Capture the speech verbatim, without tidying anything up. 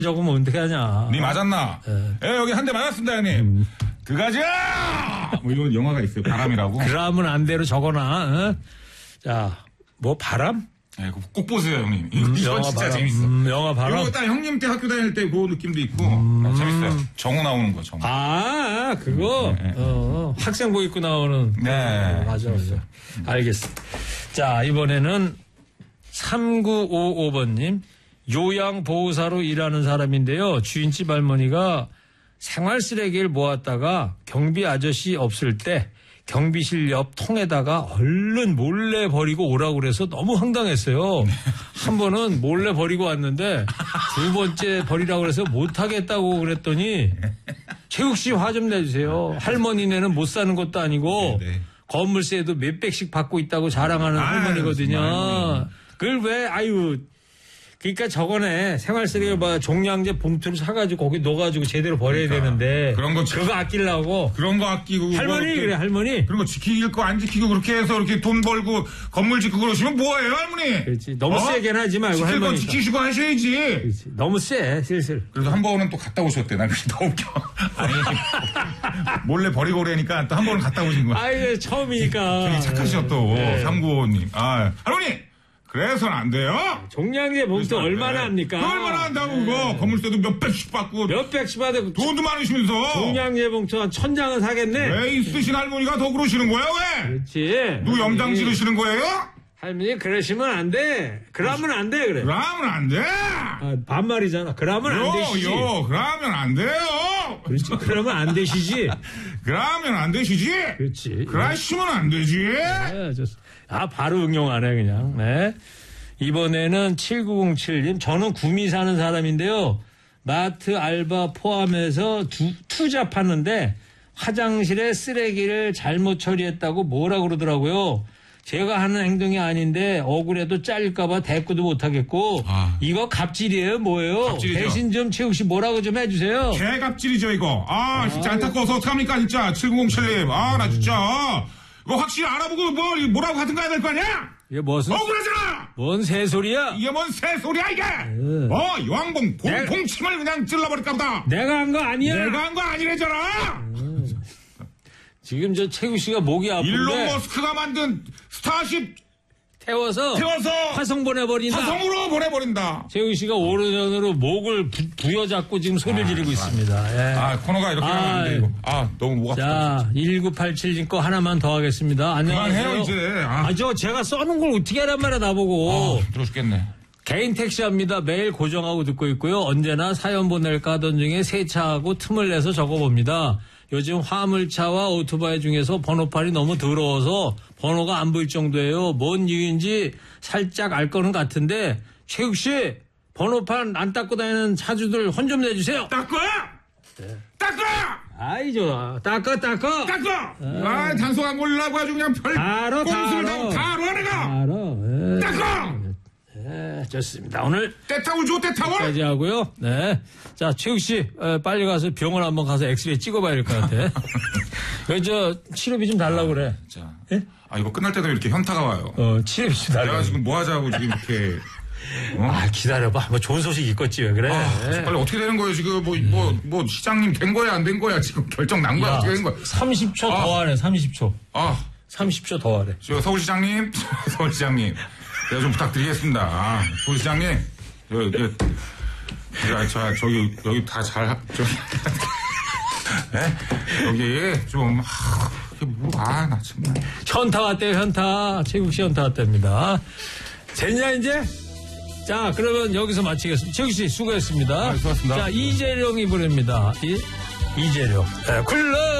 적으면 어떻게 하냐. 니 맞았나? 예. 예, 여기 한 대 맞았습니다, 형님. 음. 그가자! 뭐 이런 영화가 있어요. 바람이라고. 그러면 안 대로 적어놔. 어? 자, 뭐 바람? 네, 꼭 보세요, 형님. 음, 이거 영화 진짜 바람. 재밌어. 음, 영화 바람. 이거 딱 형님 때 학교 다닐 때 그 느낌도 있고. 음. 아, 재밌어요. 정우 나오는 거, 정우. 아, 그거? 네, 네. 어, 학생복 입고 나오는. 네. 어, 맞아, 맞아. 음. 알겠습니다. 자, 이번에는 삼구오오 번님. 요양보호사로 일하는 사람인데요. 주인집 할머니가 생활 쓰레기를 모았다가 경비 아저씨 없을 때 경비실 옆 통에다가 얼른 몰래 버리고 오라고 그래서 너무 황당했어요. 한 번은 몰래 버리고 왔는데 두 번째 버리라고 그래서 못하겠다고 그랬더니 최욱 씨 화 좀 내주세요. 할머니네는 못 사는 것도 아니고 네, 네. 건물세도 몇백씩 받고 있다고 자랑하는 아, 할머니거든요. 그걸 왜 아유 그러니까 저거네 생활 쓰레기 뭐 종량제 봉투를 사가지고 거기 넣어가지고 제대로 버려야 그러니까, 되는데 그런 거 그거 아끼려고 그런 거 아끼고 할머니 뭐 그래 할머니 그런 거 지키길 거 안 지키고 그렇게 해서 이렇게 돈 벌고 건물 짓고 그러시면 뭐예요 할머니? 그렇지 너무 어? 세게는 하지 말고 지킬 할머니 건 지키시고 하셔야지. 그렇지 너무 세 슬슬. 그래서 한 번은 또 갔다 오셨대. 난 그게 더 웃겨. 아니 몰래 버리고 오래니까 또 한 번은 갔다 오신 거야. 아이 처음이니까. 되게 착하시죠 또 네. 삼구오오님. 아 할머니. 그래서는 안 돼요? 종량제 봉투 얼마나 돼. 합니까? 얼마나 한다고, 네. 그거. 건물세도 몇백씩 받고. 몇백씩 받고. 돈도 많으시면서. 종량제 봉투 한 천 장은 사겠네? 왜 있으신 할머니가 더 그러시는 거야, 왜? 그렇지. 누구 염장 지르시는 거예요? 할머니, 그러시면 안 돼. 그러면 안 돼, 그래. 그러면 안 돼. 아, 반말이잖아. 그러면 요, 안 되시지. 요, 그러면 안 돼요. 그렇지. 그러면 안 되시지. 그러면 안 되시지. 그렇지. 그러시면 안 되지. 네, 좋습니다. 아, 바로 응용하네, 그냥. 네. 이번에는 칠구공칠님. 저는 구미 사는 사람인데요. 마트 알바 포함해서 두, 투자 파는데 화장실에 쓰레기를 잘못 처리했다고 뭐라 그러더라고요. 제가 하는 행동이 아닌데 억울해도 잘릴까봐 대꾸도 못하겠고 아. 이거 갑질이에요 뭐예요? 갑질이죠. 대신 좀 최욱 씨 뭐라고 좀 해주세요. 개갑질이죠 이거. 아, 아 진짜 안타까워서 어떡합니까 진짜. 칠구공칠님. 아 나 진짜 이거 확실히 알아보고 뭐 뭐라고 하든가 해야 될 거 아니야? 이게 무슨 억울하잖아. 뭔 새소리야? 이게 뭔 새소리야 이게. 음. 어 여왕봉 봉침을 그냥 찔러버릴까 보다. 내가 한 거 아니야. 내가 한 거 아니래잖아. 음. 지금 저 최국 씨가 목이 아픈데 일론 머스크가 만든 스타쉽 태워서 태워서 화성 보내버린다. 화성으로 보내버린다. 최국 씨가 오른손으로 목을 부, 부여잡고 지금 소리를 아, 지르고 아, 있습니다. 예. 아 코너가 이렇게 하면 안 돼 이거. 아 너무 목 아프다. 자 일구팔칠님 거 하나만 더 하겠습니다. 안녕하세요. 그만해요 이제. 아, 아, 저 제가 써놓은 걸 어떻게 하란 말이야 나보고. 아, 들어 죽겠네. 개인 택시합니다. 매일 고정하고 듣고 있고요. 언제나 사연 보낼까 하던 중에 세차하고 틈을 내서 적어봅니다. 요즘 화물차와 오토바이 중에서 번호판이 너무 더러워서 번호가 안 보일 정도예요. 뭔 이유인지 살짝 알 거는 같은데 최욱 씨 번호판 안 닦고 다니는 차주들 혼 좀 내주세요. 닦아! 네. 닦아! 아이 좋아. 닦아 닦아. 닦아! 아, 아 단속 안 걸리려고 아주 그냥 별 다뤄 꼼수를 다 다뤄 내가. 다뤄. 닦아! 네, 좋습니다. 오늘 떼타올 줘, 떼타올! 까지 하고요. 네. 자, 최욱 씨, 에, 빨리 가서 병원 한번 가서 엑스레이 찍어봐야 될 것 같아. 그, 저, 치료비 좀 달라고 그래. 자. 예? 아, 이거 끝날 때도 이렇게 현타가 와요. 어, 치료비 좀 달라고. 내가 지금 뭐 하자고 지금 이렇게. 어? 아, 기다려봐. 뭐 좋은 소식 있겠지, 왜 그래? 아, 빨리 어떻게 되는 거예요, 지금? 뭐, 음. 뭐, 뭐, 시장님 된 거야, 안 된 거야? 지금 결정 난 거야, 야, 어떻게 된 거야? 삼십 초 아. 더 하래, 삼십 초. 아. 삼십 초 더 하래. 저 서울시장님, 서울시장님. 제가 좀 부탁드리겠습니다. 아, 서울시장님. 여기, 여기, 야, 저, 저기, 여기 다 잘, 저기. 네? 여기 좀, 아, 이게 뭐, 아, 나 정말. 현타 왔대요, 현타. 최국 씨 현타 왔답니다. 됐냐, 이제? 자, 그러면 여기서 마치겠습니다. 최국 씨 수고했습니다. 아, 수고하셨습니다. 자, 이재룡이 부릅니다. 이, 이재룡. 네, 굴러!